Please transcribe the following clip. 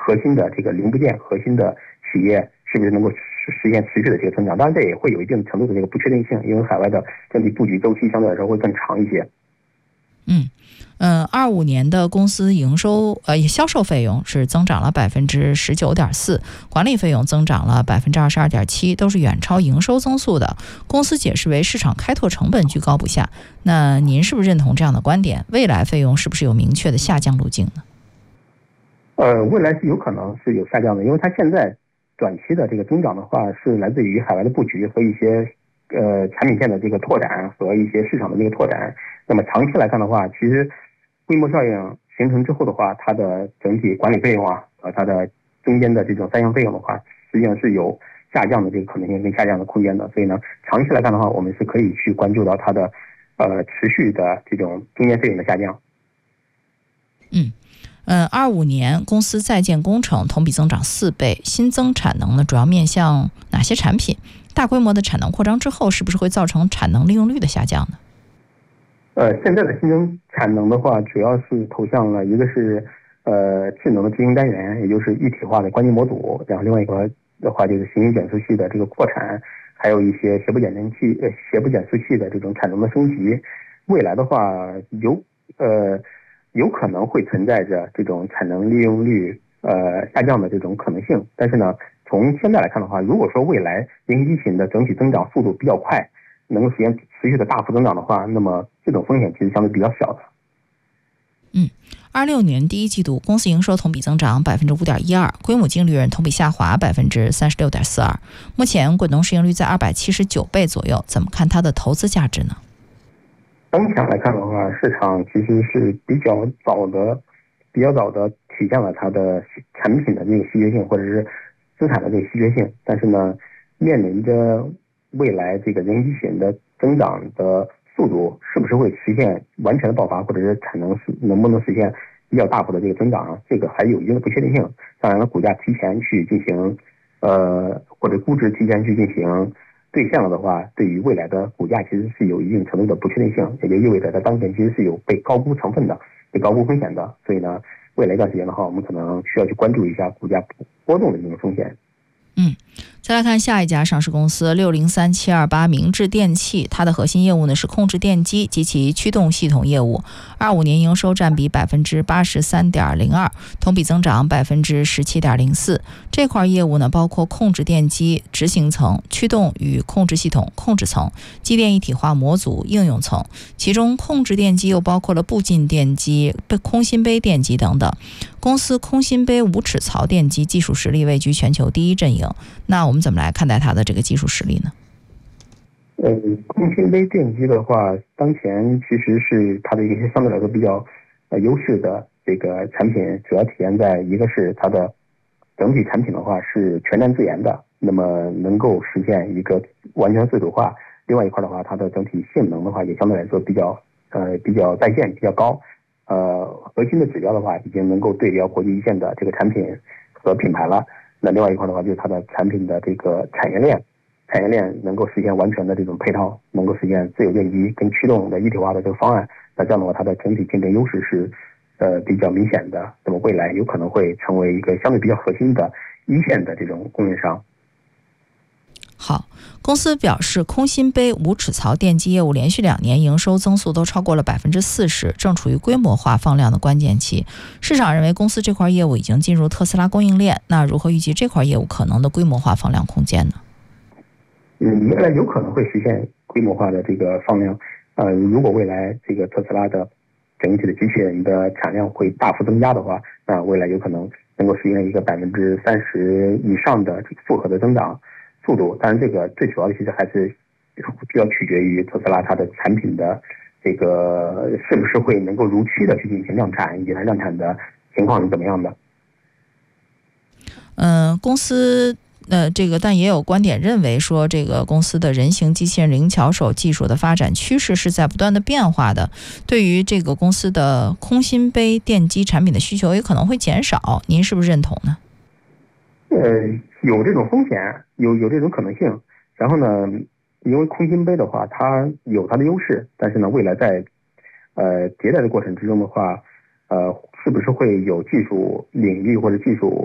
核心的这个零部件、核心的企业是不是能够实现持续的这个增长？当然，这也会有一定程度的这个不确定性，因为海外的整体布局周期相对来说会更长一些。 25年的公司销售费用是增长了19.4%，管理费用增长了22.7%，都是远超营收增速的。公司解释为市场开拓成本居高不下。那您是不是认同这样的观点？未来费用是不是有明确的下降路径呢？ 未来是有可能是有下降的，因为它现在短期的这个增长的话，是来自于海外的布局和一些产品线的这个拓展和一些市场的这个拓展。那么长期来看的话，其实规模效应形成之后的话，它的整体管理费用和它的中间的这种三项费用的话，实际上是有下降的这个可能性跟下降的空间的。所以呢，长期来看的话，我们是可以去关注到它的持续的这种中间费用的下降。 25年公司在建工程同比增长4倍，新增产能呢主要面向哪些产品？大规模的产能扩张之后，是不是会造成产能利用率的下降呢？ 现在的新增产能的话，主要是投向了一个是智能的执行单元，也就是一体化的关键模组，然后另外一个的话就是行星减速器的这个扩产，还有一些斜坡减速器的这种产能的升级。未来的话有可能会存在着这种产能利用率下降的这种可能性，但是呢，从现在来看的话，如果说未来零型机型的整体增长速度比较快，能够实现持续的大幅增长的话，那么这种风险其实相对比较小的。 26年第一季度公司营收同比增长5.12%，规模净利润同比下滑36.42%。目前滚动市盈率在279倍左右，怎么看它的投资价值呢？ 当前来看的话，市场其实是比较早的体现了它的产品的这个稀缺性，或者是资产的这个稀缺性。但是呢，面临着未来这个人机型的增长的速度是不是会实现完全的爆发，或者是产能能不能实现比较大幅的这个增长，这个还有一定的不确定性。当然了，股价提前去进行或者估值提前去进行兑现了的话，对于未来的股价其实是有一定程度的不确定性，也就意味着它当前其实是有被高估成分的、被高估风险的。所以呢，未来一段时间的话，我们可能需要去关注一下股价波动的这种风险。 再来看下一家上市公司603728明志电器，它的核心业务呢是控制电机及其驱动系统业务。25年营收占比83.02%，同比增长17.04%。这块业务呢包括控制电机执行层、驱动与控制系统控制层、机电一体化模组应用层。其中控制电机又包括了步进电机、空心杯电机等等。公司空心杯无齿槽电机技术实力位居全球第一阵营。那我们怎么来看待它的这个技术实力呢？ 空心杯电机的话，当前其实是它的一些相对来说比较优势的这个产品，主要体现在一个是它的整体产品的话是全站自研的，那么能够实现一个完全自主化。另外一块的话，它的整体性能的话也相对来说比较在线比较高。核心的指标的话，已经能够对标国际一线的这个产品和品牌了。那另外一块的话，就是它的产品的这个产业链能够实现完全的这种配套，能够实现自有电机跟驱动的一体化的这个方案。那这样的话，它的整体竞争优势是比较明显的。那么未来有可能会成为一个相对比较核心的一线的这种供应商。 好，公司表示，空心杯无齿槽电机业务连续2年营收增速都超过了40%，正处于规模化放量的关键期。市场认为公司这块业务已经进入特斯拉供应链，那如何预计这块业务可能的规模化放量空间呢？ 未来有可能会实现规模化的这个放量。如果未来这个特斯拉的整体的机器人的产量会大幅增加的话，那未来有可能能够实现一个30%以上的这个复合的增长速度。当然，这个最主要的其实还是比较取决于特斯拉它的产品的这个是不是会能够如期的去进行量产，以及它量产的情况是怎么样的。 公司但也有观点认为说，这个公司的人形机器人灵巧手技术的发展趋势是在不断的变化的，对于这个公司的空心杯电机产品的需求也可能会减少，您是不是认同呢？ 有这种风险，有这种可能性。然后呢，因为空心杯的话，它有它的优势，但是呢，未来在迭代的过程之中的话，是不是会有技术领域或者技术